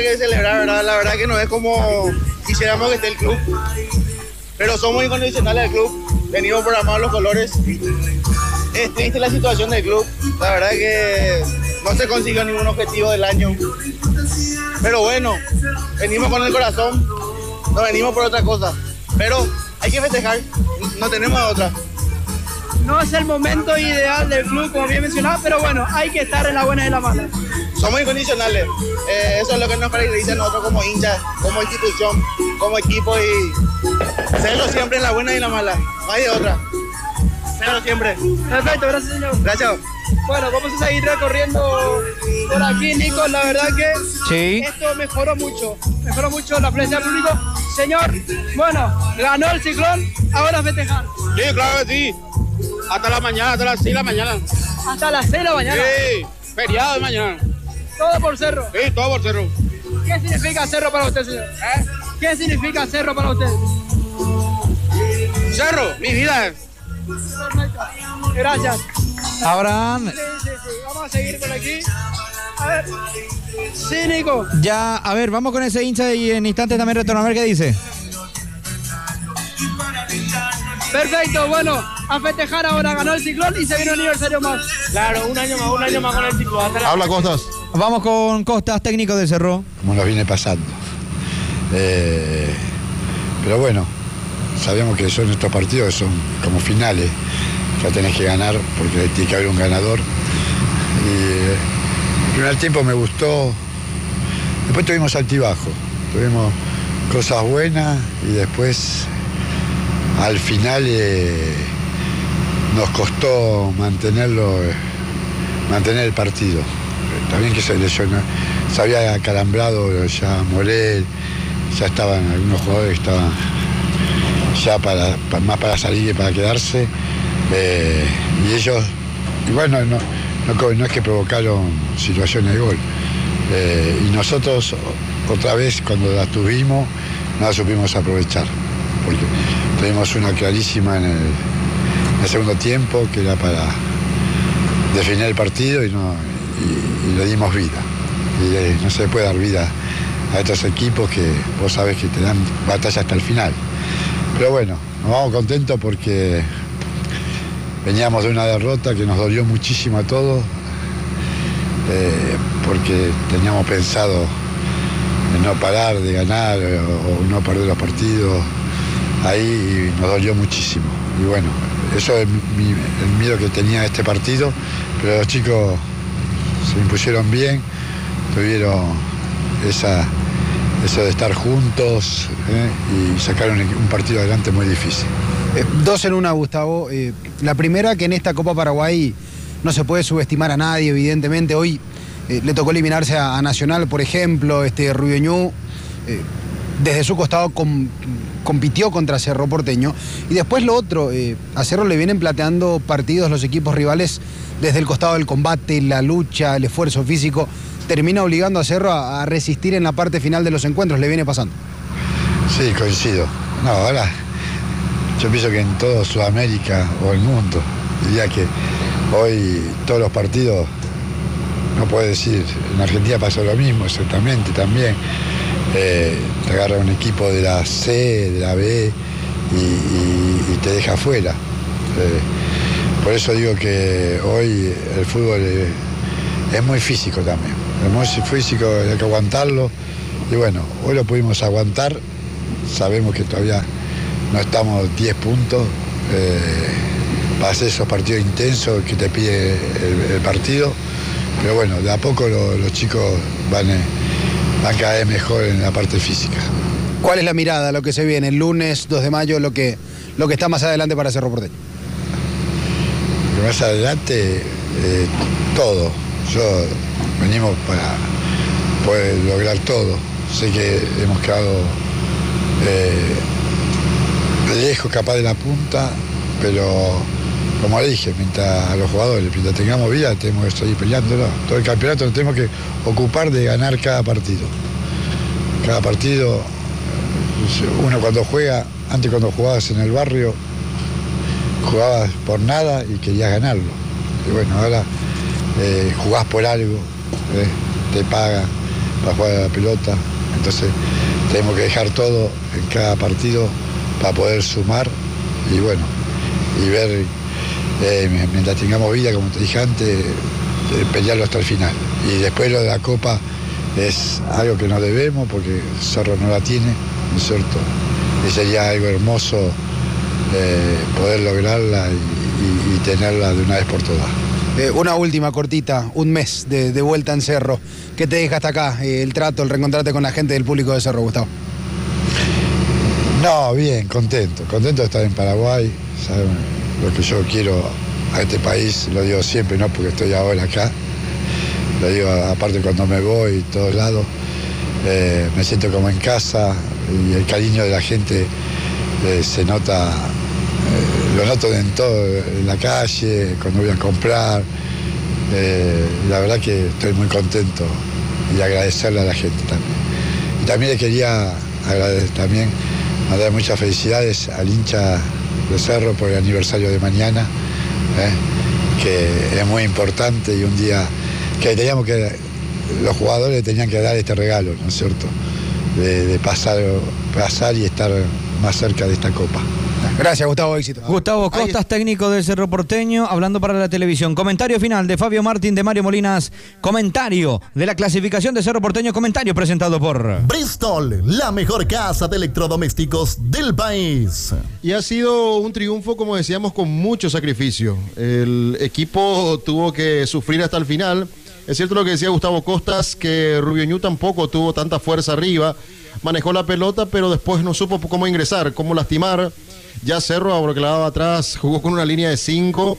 que celebrar, ¿verdad? La verdad que no es como quisiéramos que esté el club, pero somos incondicionales del club, venimos por amar los colores. Es triste la situación del club, la verdad que no se consiguió ningún objetivo del año, pero bueno, venimos con el corazón, no venimos por otra cosa, pero hay que festejar, no tenemos otra. No es el momento ideal del club, como bien mencionaba, pero bueno, hay que estar en la buena y en la mala. Somos incondicionales, eso es lo que nos caracteriza a nosotros como hinchas, como institución, como equipo, y serlo siempre en la buena y en la mala, no hay de otra, serlo siempre. Perfecto, gracias señor. Gracias. Bueno, vamos a seguir recorriendo por aquí, Nico, la verdad que sí, esto mejoró mucho la presencia del público. Señor, bueno, ganó el Ciclón, ahora festejar. Sí, claro que sí. Hasta la mañana, hasta las 6 de la mañana. Hasta las 6 de la mañana. Sí, feriado de mañana. Todo por Cerro. Sí, todo por Cerro. ¿Qué significa Cerro para usted, señor? ¿Qué significa Cerro para usted? Cerro, mi vida. Perfecto. Gracias. Abraham. Sí. Vamos a seguir por aquí. A ver. Sí, Nico. Ya, a ver, vamos con ese hincha y en instantes también retorno a ver qué dice. Perfecto, bueno, a festejar ahora, ganó el Ciclón y se viene un aniversario más. Claro, un año más con el Ciclón. Habla Costas. Vamos con Costas, técnico de Cerro. Como nos viene pasando. Pero bueno, sabemos que son estos partidos que son como finales. Ya tenés que ganar porque tiene que haber un ganador. Y el primer tiempo me gustó. Después tuvimos altibajo. Tuvimos cosas buenas y después al final nos costó mantener el partido. También que se lesionó, se había acalambrado ya Morel, ya estaban algunos jugadores que estaban ya más para salir que para quedarse. Y ellos, igual no es que provocaron situaciones de gol. Y nosotros otra vez cuando las tuvimos no las supimos aprovechar. Porque tuvimos una clarísima en el segundo tiempo que era para definir el partido y le dimos vida. Y no se puede dar vida a estos equipos que vos sabés que te dan batalla hasta el final. Pero bueno, nos vamos contentos porque veníamos de una derrota que nos dolió muchísimo a todos, porque teníamos pensado en no parar de ganar o no perder los partidos ahí y nos dolió muchísimo. Y bueno, eso es el miedo que tenía este partido, pero los chicos se impusieron bien, tuvieron eso de estar juntos y sacaron un partido adelante muy difícil. 2 en 1, Gustavo. La primera, que en esta Copa Paraguay no se puede subestimar a nadie, evidentemente. Hoy le tocó eliminarse a Nacional, por ejemplo, Rubio Ñu, desde su costado compitió contra Cerro Porteño. Y después lo otro, a Cerro le vienen plateando partidos los equipos rivales desde el costado del combate, la lucha, el esfuerzo físico. Termina obligando a Cerro a resistir en la parte final de los encuentros. ¿Le viene pasando? Sí, coincido. No, ahora yo pienso que en todo Sudamérica o el mundo, diría que hoy todos los partidos, no puedo decir, en Argentina pasó lo mismo exactamente también. Te agarra un equipo de la C, de la B y te deja afuera. Por eso digo que hoy el fútbol es muy físico también. Es muy físico, hay que aguantarlo. Y bueno, hoy lo pudimos aguantar. Sabemos que todavía no estamos 10 puntos para hacer esos partidos intensos que te pide el partido. Pero bueno, de a poco los chicos van cada vez mejor en la parte física. ¿Cuál es la mirada, lo que se viene el lunes 2 de mayo, lo que está más adelante para Cerro Porteño? Lo que más adelante, todo. Venimos para poder lograr todo. Sé que hemos quedado lejos, capaz de la punta, pero como le dije, mientras a los jugadores, mientras tengamos vida, tenemos que seguir peleándolo. Todo el campeonato nos tenemos que ocupar de ganar cada partido. Cada partido, uno cuando juega, antes cuando jugabas en el barrio, jugabas por nada y querías ganarlo. Y bueno, ahora jugás por algo, te pagan, para jugar a la pelota. Entonces tenemos que dejar todo en cada partido para poder sumar y bueno, y ver, mientras tengamos vida, como te dije antes, pelearlo hasta el final. Y después lo de la Copa es algo que no debemos porque Cerro no la tiene, ¿no es cierto? Y sería algo hermoso poder lograrla y tenerla de una vez por todas. Una última cortita, un mes de vuelta en Cerro. ¿Qué te deja hasta acá? El trato, el reencontrarte con la gente del público de Cerro, Gustavo. No, bien, contento de estar en Paraguay. ¿Saben? Lo que yo quiero a este país, lo digo siempre, no porque estoy ahora acá, lo digo aparte cuando me voy, todos lados, me siento como en casa y el cariño de la gente se nota, lo noto en todo, en la calle, cuando voy a comprar. La verdad que estoy muy contento y agradecerle a la gente también. Y también le quería agradecer, mandar muchas felicidades al hincha de Cerro por el aniversario de mañana, que es muy importante y un día que los jugadores tenían que dar este regalo, ¿no es cierto? De pasar y estar más cerca de esta Copa. Gracias, Gustavo, éxito. Gustavo Costas, técnico del Cerro Porteño, hablando para la televisión. Comentario final de Fabio Martín, de Mario Molinas. Comentario de la clasificación de Cerro Porteño. Comentario presentado por Bristol, la mejor casa de electrodomésticos del país. Y ha sido un triunfo, como decíamos, con mucho sacrificio. El equipo tuvo que sufrir hasta el final. Es cierto lo que decía Gustavo Costas, que Rubio Ñu tampoco tuvo tanta fuerza arriba. Manejó la pelota, pero después no supo cómo ingresar, cómo lastimar. Ya Cerro, ahora que la daba atrás, jugó con una línea de 5,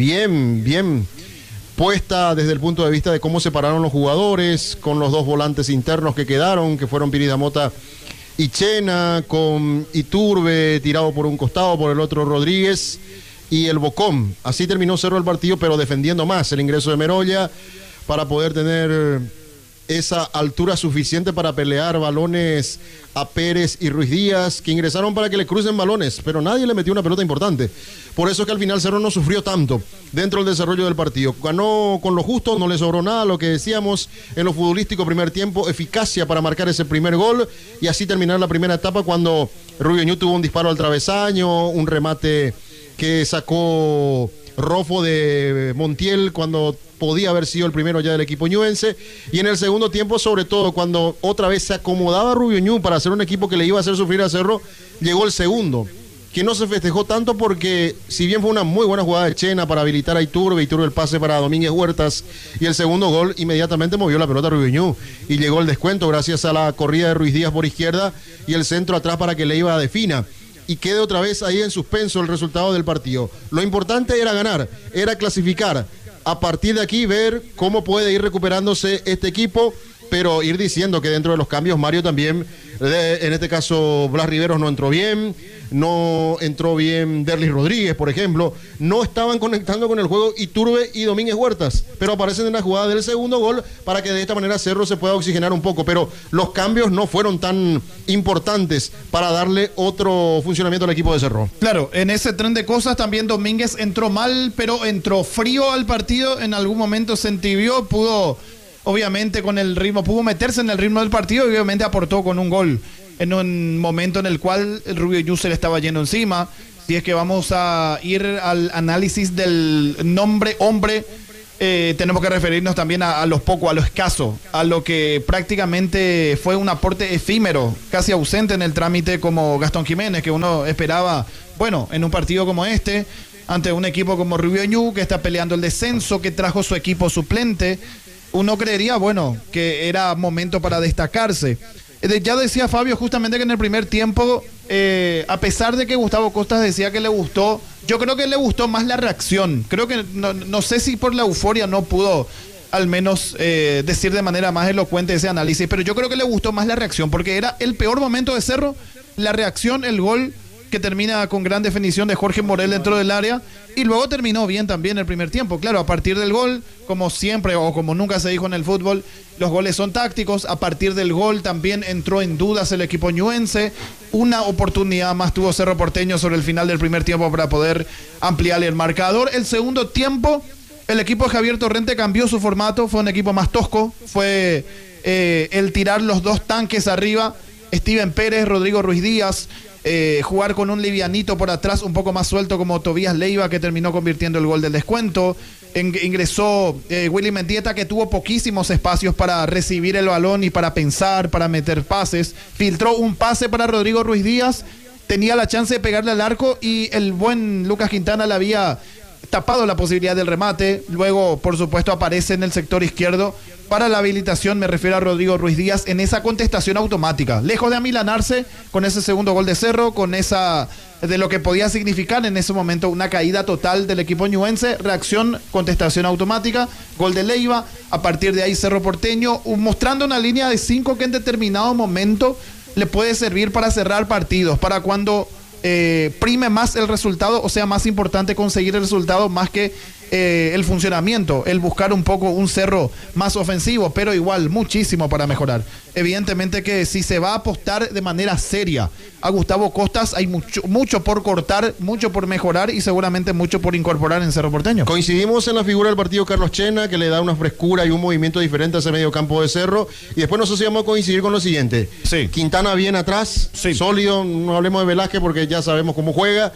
bien puesta desde el punto de vista de cómo separaron los jugadores, con los dos volantes internos que quedaron, que fueron Piris Damota y Chena, con Iturbe tirado por un costado, por el otro Rodríguez y el Bocón. Así terminó Cerro el partido, pero defendiendo más el ingreso de Merolla para poder tener esa altura suficiente para pelear balones a Pérez y Ruiz Díaz, que ingresaron para que le crucen balones, pero nadie le metió una pelota importante. Por eso es que al final Cerro no sufrió tanto dentro del desarrollo del partido. Ganó con lo justo, no le sobró nada, lo que decíamos en lo futbolístico, primer tiempo, eficacia para marcar ese primer gol y así terminar la primera etapa cuando Rubio Ñu tuvo un disparo al travesaño, un remate que sacó Rofo de Montiel cuando podía haber sido el primero ya del equipo ñuense, y en el segundo tiempo, sobre todo cuando otra vez se acomodaba Rubio Ñu para hacer un equipo que le iba a hacer sufrir a Cerro, llegó el segundo, que no se festejó tanto porque si bien fue una muy buena jugada de Chena para habilitar a Iturbe el pase para Domínguez Huertas, y el segundo gol inmediatamente movió la pelota a Rubio Ñu y llegó el descuento gracias a la corrida de Ruiz Díaz por izquierda y el centro atrás para que le iba a Defina. Y quede otra vez ahí en suspenso el resultado del partido. Lo importante era ganar, era clasificar. A partir de aquí ver cómo puede ir recuperándose este equipo, pero ir diciendo que dentro de los cambios Mario también, en este caso Blas Riveros no entró bien Derlis Rodríguez, por ejemplo, no estaban conectando con el juego Iturbe y Domínguez Huertas, pero aparecen en la jugada del segundo gol para que de esta manera Cerro se pueda oxigenar un poco, pero los cambios no fueron tan importantes para darle otro funcionamiento al equipo de Cerro. Claro, en ese tren de cosas también Domínguez entró mal, pero entró frío al partido, en algún momento se entibió, pudo obviamente con el ritmo, pudo meterse en el ritmo del partido y obviamente aportó con un gol en un momento en el cual el Rubio Ñu se le estaba yendo encima. Si es que vamos a ir al análisis del nombre hombre, tenemos que referirnos también a lo poco, a lo escaso, a lo que prácticamente fue un aporte efímero, casi ausente en el trámite, como Gastón Jiménez, que uno esperaba, bueno, en un partido como este, ante un equipo como Rubio Ñu, que está peleando el descenso, que trajo su equipo suplente, uno creería, bueno, que era momento para destacarse. Ya decía Fabio justamente que en el primer tiempo, a pesar de que Gustavo Costas decía que le gustó, yo creo que le gustó más la reacción. Creo que no sé si por la euforia no pudo al menos decir de manera más elocuente ese análisis, pero yo creo que le gustó más la reacción, porque era el peor momento de Cerro, la reacción, el gol que termina con gran definición de Jorge Morel dentro del área, y luego terminó bien también el primer tiempo. Claro, a partir del gol, como siempre o como nunca se dijo en el fútbol, los goles son tácticos. A partir del gol también entró en dudas el equipo ñuense. Una oportunidad más tuvo Cerro Porteño sobre el final del primer tiempo para poder ampliar el marcador. El segundo tiempo, el equipo de Javier Torrente cambió su formato, fue un equipo más tosco, fue el tirar los dos tanques arriba, Steven Pérez, Rodrigo Ruiz Díaz, jugar con un livianito por atrás, un poco más suelto como Tobías Leiva, que terminó convirtiendo el gol del descuento. Ingresó Willy Mendieta, que tuvo poquísimos espacios para recibir el balón y para pensar, para meter pases. Filtró un pase para Rodrigo Ruiz Díaz, tenía la chance de pegarle al arco y el buen Lucas Quintana le había tapado la posibilidad del remate. Luego, por supuesto, aparece en el sector izquierdo para la habilitación, me refiero a Rodrigo Ruiz Díaz, en esa contestación automática, lejos de amilanarse con ese segundo gol de Cerro, con esa, de lo que podía significar en ese momento una caída total del equipo ñuense. Reacción, contestación automática, gol de Leiva. A partir de ahí Cerro Porteño mostrando una línea de 5 que en determinado momento le puede servir para cerrar partidos, para cuando prime más el resultado, o sea, más importante conseguir el resultado más que el funcionamiento, el buscar un poco un Cerro más ofensivo, pero igual muchísimo para mejorar. Evidentemente que si se va a apostar de manera seria a Gustavo Costas, hay mucho por cortar, mucho por mejorar y seguramente mucho por incorporar en Cerro Porteño. Coincidimos en la figura del partido Carlos Chena, que le da una frescura y un movimiento diferente a ese medio campo de Cerro. Y después no sé si vamos a coincidir con lo siguiente. Sí. Quintana bien atrás, sí, sólido, no hablemos de Velázquez porque ya sabemos cómo juega.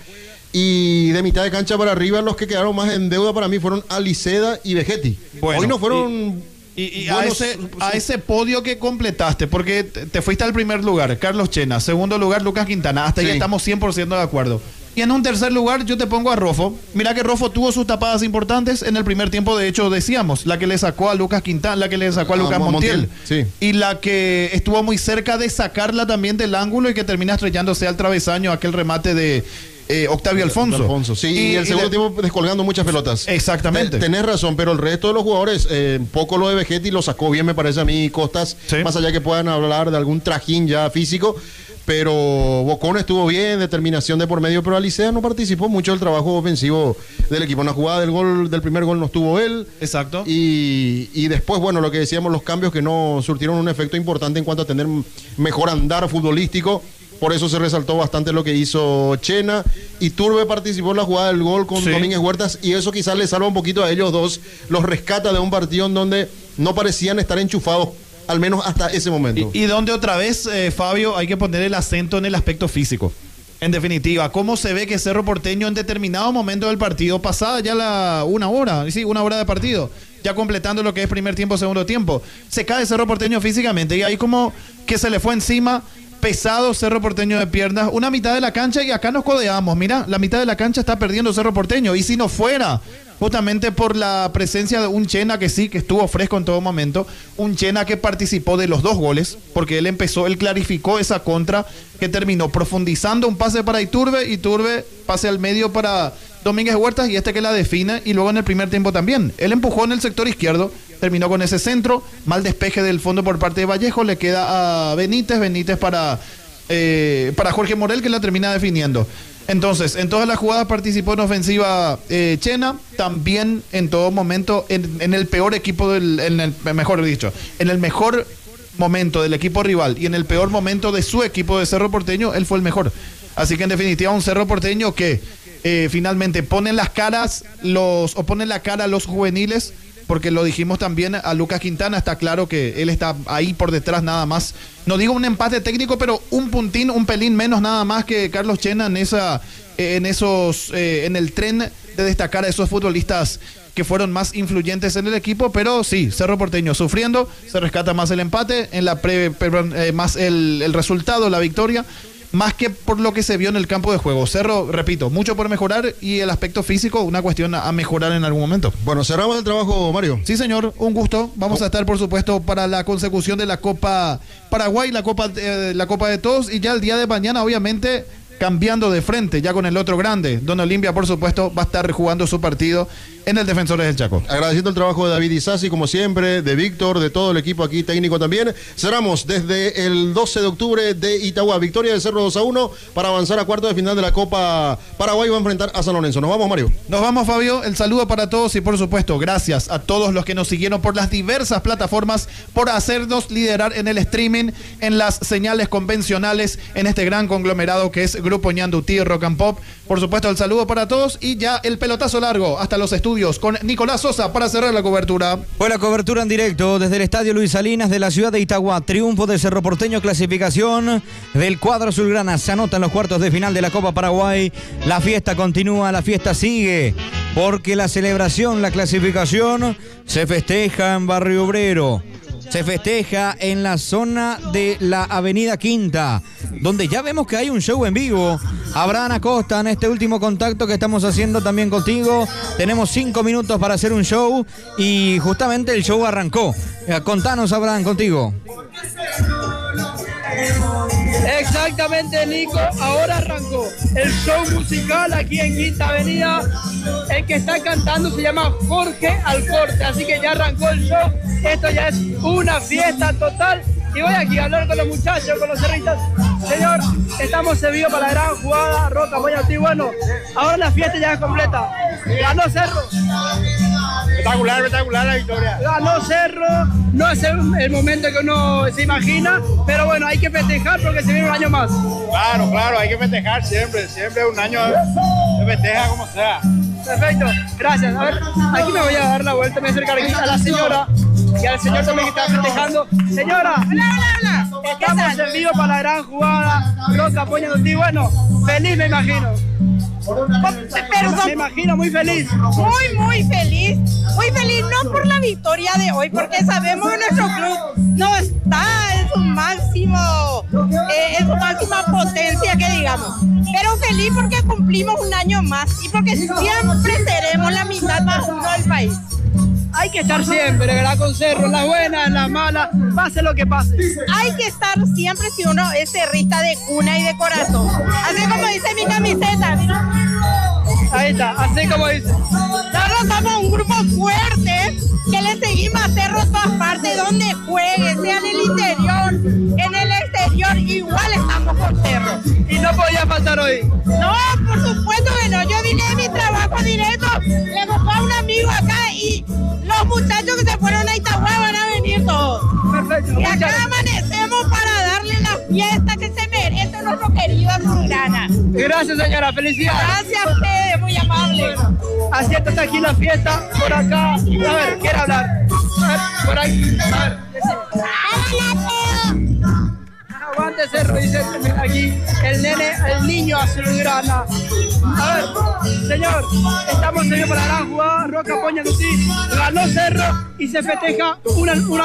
Y de mitad de cancha para arriba, los que quedaron más en deuda para mí fueron Aliceda y Vegetti. Bueno, hoy no fueron... Y a ese podio que completaste, porque te fuiste al primer lugar, Carlos Chena, segundo lugar, Lucas Quintana, hasta ahí estamos 100% de acuerdo. Y en un tercer lugar yo te pongo a Rofo. Mira que Rofo tuvo sus tapadas importantes en el primer tiempo, de hecho decíamos, la que le sacó a Lucas Quintana, la que le sacó a Lucas Montiel. Sí. Y la que estuvo muy cerca de sacarla también del ángulo y que termina estrellándose al travesaño, aquel remate de Octavio Alfonso. Sí, y el segundo tiempo descolgando muchas pelotas. Exactamente. Tenés razón, pero el resto de los jugadores, poco lo de Vegetti lo sacó bien, me parece a mí, Costas, sí, más allá que puedan hablar de algún trajín ya físico, pero Bocón estuvo bien, determinación de por medio, pero Alicea no participó mucho del trabajo ofensivo del equipo. En la jugada del primer gol no estuvo él. Exacto. Y después, bueno, lo que decíamos, los cambios que no surtieron un efecto importante en cuanto a tener mejor andar futbolístico. Por eso se resaltó bastante lo que hizo Chena. Y Turbe participó en la jugada del gol con Domínguez Huertas. Y eso quizás les salva un poquito a ellos dos. Los rescata de un partido en donde no parecían estar enchufados, al menos hasta ese momento. Y donde otra vez, Fabio, hay que poner el acento en el aspecto físico. En definitiva, cómo se ve que Cerro Porteño en determinado momento del partido, pasada ya una hora de partido, ya completando lo que es primer tiempo, segundo tiempo, se cae Cerro Porteño físicamente. Y ahí como que se le fue encima... Pesado Cerro Porteño de piernas, una mitad de la cancha y acá nos codeamos. Mira, la mitad de la cancha está perdiendo Cerro Porteño. Y si no fuera justamente por la presencia de un Chena que sí, que estuvo fresco en todo momento, un Chena que participó de los dos goles, porque él clarificó esa contra que terminó profundizando un pase para Iturbe, pase al medio para Domínguez Huertas y que la define, y luego en el primer tiempo también. Él empujó en el sector izquierdo, terminó con ese centro, mal despeje del fondo por parte de Vallejo, le queda a Benítez para Jorge Morel, que la termina definiendo. Entonces, en todas las jugadas participó en ofensiva Chena, también en todo momento, en el peor equipo en el mejor momento del equipo rival y en el peor momento de su equipo de Cerro Porteño, él fue el mejor. Así que en definitiva un Cerro Porteño que finalmente pone la cara a los juveniles, porque lo dijimos también a Lucas Quintana, está claro que él está ahí por detrás nada más. No digo un empate técnico, pero un puntín, un pelín menos nada más que Carlos Chena en el tren de destacar a esos futbolistas que fueron más influyentes en el equipo. Pero sí, Cerro Porteño sufriendo, se rescata más el empate, más el resultado, la victoria, más que por lo que se vio en el campo de juego. Cerro, repito, mucho por mejorar, y el aspecto físico, una cuestión a mejorar en algún momento. Bueno, cerramos el trabajo, Mario. Sí, señor, un gusto. Vamos a estar, por supuesto, para la consecución de la Copa Paraguay, la Copa de Todos, y ya el día de mañana, obviamente, cambiando de frente, ya con el otro grande. Don Olimpia, por supuesto, va a estar jugando su partido en el Defensores del Chaco. Agradeciendo el trabajo de David Isasi, como siempre, de Víctor, de todo el equipo aquí técnico también. Cerramos desde el 12 de octubre de Itagua. Victoria de Cerro 2-1 para avanzar a cuartos de final de la Copa Paraguay. Va a enfrentar a San Lorenzo. Nos vamos, Mario. Nos vamos, Fabio. El saludo para todos y, por supuesto, gracias a todos los que nos siguieron por las diversas plataformas, por hacernos liderar en el streaming, en las señales convencionales, en este gran conglomerado que es Grupo Ñandutí Rock and Pop. Por supuesto, el saludo para todos y ya el pelotazo largo hasta los estudios estudios. Con Nicolás Sosa para cerrar la cobertura. Fue la cobertura en directo desde el Estadio Luis Salinas de la ciudad de Itagua. Triunfo de Cerro Porteño, clasificación del cuadro azulgrana. Se anotan los cuartos de final de la Copa Paraguay. La fiesta continúa, la fiesta sigue, porque la celebración, la clasificación, se festeja en Barrio Obrero. Se festeja en la zona de la Avenida Quinta, donde ya vemos que hay un show en vivo. Abraham Acosta, en este último contacto que estamos haciendo también contigo, tenemos 5 minutos para hacer un show y justamente el show arrancó. Contanos, Abraham, contigo. Exactamente, Nico, ahora arrancó el show musical aquí en Quinta Avenida. El que está cantando se llama Jorge Alcorte, así que ya arrancó el show. Esto ya es una fiesta total. Y voy aquí a hablar con los muchachos, con los cerristas. Señor, estamos en vivo para la gran jugada Roca Poña. Bueno, ahora la fiesta ya es completa. Ganó Cerro. Espectacular, espectacular la victoria. Ganó Cerro, no es el momento que uno se imagina, pero bueno, hay que festejar porque se viene un año más. Claro, claro, hay que festejar siempre, siempre un año se festeja como sea. Perfecto, gracias. A ver, aquí me voy a dar la vuelta, me voy a acercar aquí a la señora y al señor también que está festejando. Señora, hola. Estamos en vivo para la gran jugada Roca Poña. Bueno, feliz me imagino. Me imagino muy feliz. Muy feliz. Muy feliz, no por la victoria de hoy, porque sabemos que nuestro club no está en su máxima potencia, que digamos. Pero feliz porque cumplimos un año más y porque siempre seremos la mitad más uno del país. Hay que estar siempre, ¿verdad? Con Cerro, en las buenas, en las malas, pase lo que pase. Hay que estar siempre si uno es cerrista de cuna y de corazón. Así como dice mi camiseta, ¿no? Ahí está, así como dice. Nosotros somos un grupo fuerte que le seguimos a Cerro en todas partes, donde juegue, sea en el interior, en el exterior, igual estamos con Cerro. Y no podía faltar hoy. No, por supuesto que no. Yo vine de mi trabajo directo, le buscó a un amigo acá y los muchachos que se fueron a Itagua van a venir todos. Perfecto. Y acá amanecemos para darle la fiesta que se merece nuestro querido azulgrana. Gracias, señora. Felicidades. Gracias a ustedes, muy amable. Así está aquí la fiesta, por acá. A ver, quiere hablar. A ver, por ahí. A ver, aguante Cerro, dice aquí el nene, el niño azulgrana. A ver, señor, estamos en vivo para la gran jugada Roca Poña. Ganó Cerro y se festeja una